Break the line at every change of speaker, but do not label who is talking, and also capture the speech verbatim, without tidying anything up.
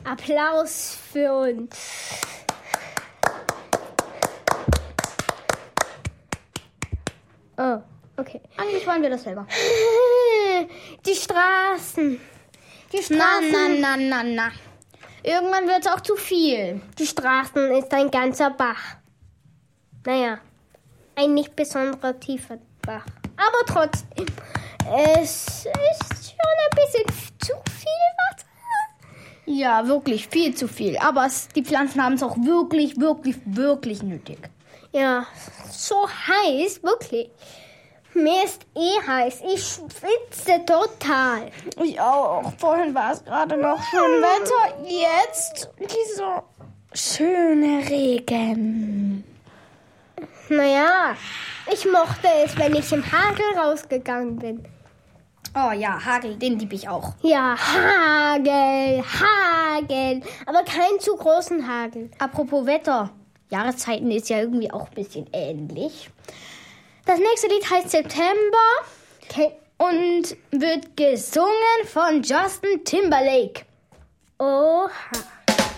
Applaus für uns. Oh, okay.
Eigentlich wollen wir das selber.
Die Straßen. Die Straßen.
Na, na, na, na, na. Irgendwann wird es auch zu viel.
Die Straßen ist ein ganzer Bach. Naja, ein nicht besonderer tiefer Bach. Aber trotzdem, es ist schon ein bisschen zu viel Wasser.
Ja, wirklich viel zu viel. Aber es, die Pflanzen haben es auch wirklich, wirklich, wirklich nötig.
Ja, so heiß, wirklich. Mir ist eh heiß. Ich schwitze total.
Ich auch. Vorhin war es gerade noch schön Wetter. Jetzt dieser schöne Regen.
Naja, ich mochte es, wenn ich im Hagel rausgegangen bin.
Oh ja, Hagel, den liebe ich auch.
Ja, Hagel, Hagel. Aber keinen zu großen Hagel.
Apropos Wetter. Jahreszeiten ist ja irgendwie auch ein bisschen ähnlich. Das nächste Lied heißt September
Okay.
und wird gesungen von Justin Timberlake.
Oha.